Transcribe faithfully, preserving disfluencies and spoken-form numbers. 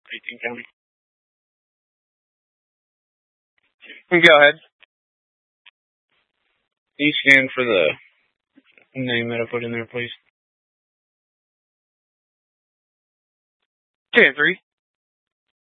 eighteen County. Go ahead. Can you scan for the name that I put in there, please? ten three.